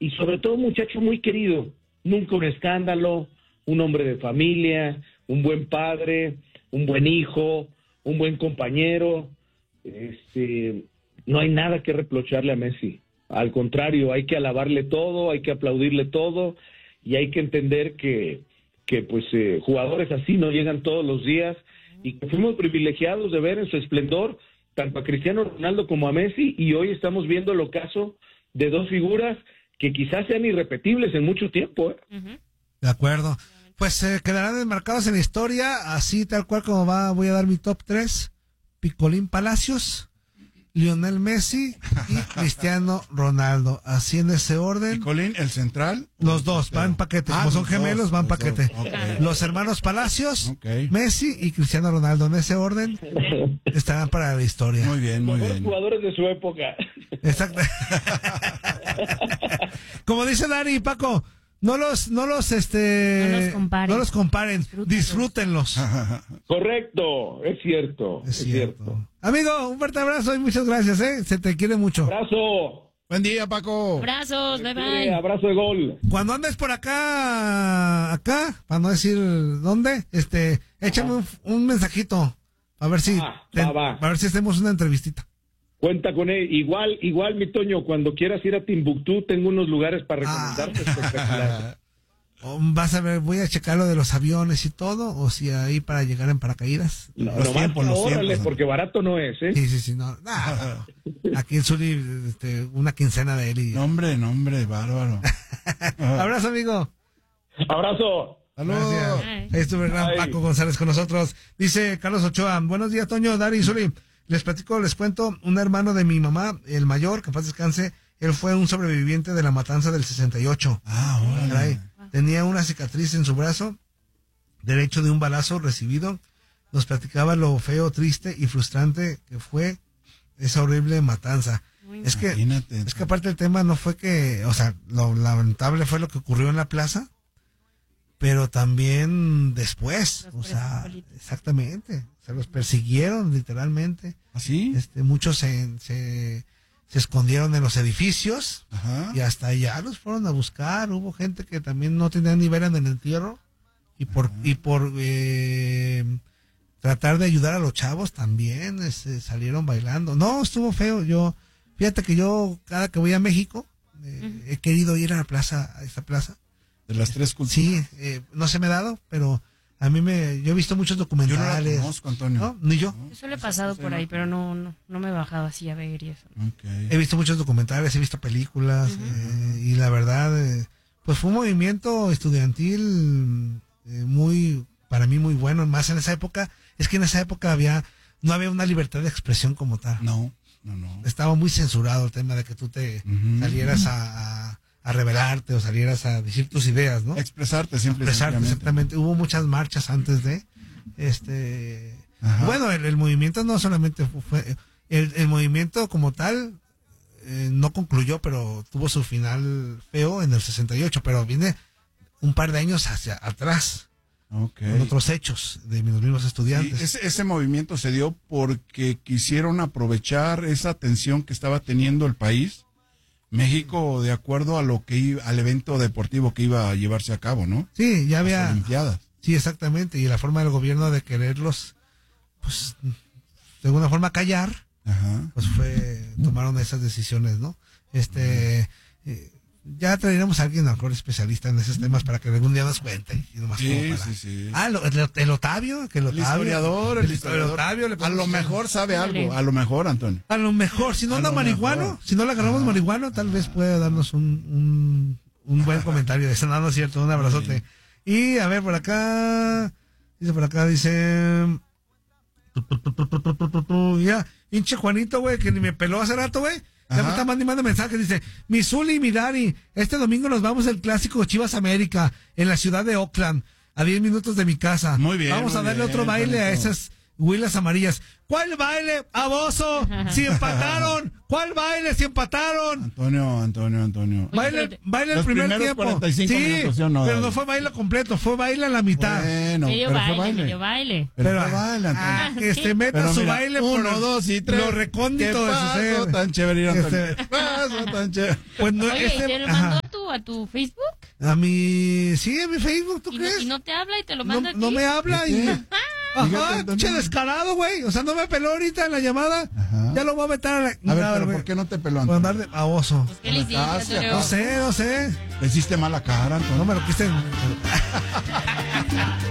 y sobre todo un muchacho muy querido, nunca un escándalo, un hombre de familia, un buen padre, un buen hijo, un buen compañero. No hay nada que reprocharle a Messi. Al contrario, hay que alabarle todo, hay que aplaudirle todo, y hay que entender que jugadores así no llegan todos los días, y que fuimos privilegiados de ver en su esplendor tanto a Cristiano Ronaldo como a Messi, y hoy estamos viendo el ocaso de dos figuras que quizás sean irrepetibles en mucho tiempo. De acuerdo. Pues quedarán enmarcados en la historia, así tal cual como va. Voy a dar mi top 3. Picolín Palacios, Lionel Messi y Cristiano Ronaldo, así en ese orden. ¿Picolín, el central? Los dos, van en paquete, como son gemelos, van en paquete. Okay. Los hermanos Palacios, Messi y Cristiano Ronaldo, en ese orden, estarán para la historia. Muy bien, muy bien. Jugadores de su época. Exacto. Como dice Dani y Paco, no los comparen, disfrútenlos. Correcto, es cierto. Amigo, un fuerte abrazo y muchas gracias, se te quiere mucho. Abrazo. Buen día, Paco. Abrazos, bye bye. Abrazo de gol. Cuando andes por acá, para no decir dónde, échame un mensajito, a ver si, a ver si hacemos una entrevistita. Cuenta con él. Igual, mi Toño, cuando quieras ir a Timbuktu, tengo unos lugares para recomendarte espectaculares. Vas a ver, voy a checar lo de los aviones y todo, o si ahí para llegar en paracaídas. Los tiempos. Porque barato no es, ¿eh? Sí, no. Aquí en Suri, una quincena de él y... Nombre, bárbaro. Abrazo, amigo. Abrazo. Saludos. Ahí estuvo el gran Paco González con nosotros. Dice Carlos Ochoa, buenos días, Toño, Dari y Suri. Les cuento, un hermano de mi mamá, el mayor, que en paz descanse, él fue un sobreviviente de la matanza del 68. Órale. Tenía una cicatriz en su brazo derecho de un balazo recibido. Nos platicaba lo feo, triste y frustrante que fue esa horrible matanza. Es que aparte el tema no fue que, o sea, lo lamentable fue lo que ocurrió en la plaza, pero también después, o sea, exactamente, se los persiguieron literalmente. ¿Así? Muchos se escondieron en los edificios. Ajá. Y hasta allá los fueron a buscar. Hubo gente que también no tenía ni vela en el entierro, y por tratar de ayudar a los chavos también salieron bailando. No, estuvo feo. Fíjate que yo cada que voy a México he querido ir a la plaza, a esta plaza de las tres culturas. Sí, no se me ha dado, pero yo he visto muchos documentales. Yo no la conozco, Antonio. ¿No? Ni yo. Yo solo he pasado por ahí, pero no me he bajado así a ver y eso. Okay. He visto muchos documentales, he visto películas, y la verdad, pues fue un movimiento estudiantil para mí muy bueno, más en esa época. Es que en esa época no había una libertad de expresión como tal. No. Estaba muy censurado el tema de que tú te salieras a rebelarte o salieras a decir tus ideas, ¿no? Expresarte simplemente. Exactamente. Hubo muchas marchas antes de bueno, el movimiento no solamente fue el movimiento como tal, no concluyó, pero tuvo su final feo en el 68, pero viene un par de años hacia atrás. Okay. Con otros hechos de los mismos estudiantes. Sí, ese movimiento se dio porque quisieron aprovechar esa tensión que estaba teniendo el país, México, de acuerdo a al evento deportivo que iba a llevarse a cabo, ¿no? Sí, ya había las Olimpiadas. Sí, exactamente, y la forma del gobierno de quererlos, pues, de alguna forma callar. Ajá. Pues tomaron esas decisiones, ¿no? Ya traeremos a alguien, a lo mejor especialista en esos temas, para que algún día nos cuente. Sí. El Otavio, el historiador. A lo mejor sabe algo, a lo mejor, Antonio. A lo mejor, si no anda marihuano, si no le agarramos marihuano, tal vez pueda darnos un buen comentario de eso. No, es cierto, un abrazote. Y a ver, por acá dice ya, hinche Juanito, güey, que ni me peló hace rato, güey. Ya me está mandando mensajes, dice, mi Zuli y mi Dari, este domingo nos vamos al clásico Chivas América, en la ciudad de Oakland, a 10 minutos de mi casa. Muy bien. Vamos a darle otro baile a esas huilas amarillas. ¿Cuál baile, baboso? Si empataron. ¿Cuál baile si empataron? Antonio. Baile el primer tiempo. 45 minutos, ¿sí o no? Pero no fue baile completo, fue baile a la mitad. Bueno, medio baile. Pero baile, Antonio. Que se meta su baile 1, 2 y 3. Lo recóndito de su ser. Tan chévere, Antonio. Paso tan chévere. Pues no, Oye, ¿te lo mandó tu a tu Facebook? A mi Facebook, ¿tú crees? Y no te habla y te lo manda a ti. No me habla y... Ajá, pinche descarado, güey. O sea, no me peló ahorita en la llamada. Ajá. Ya lo voy a meter a la... A ver, pero ¿por qué no te peló, Antonio? Por andar de baboso. Pues, ¿qué le hiciste, No sé. Le hiciste mala cara, Antonio. No me lo quise...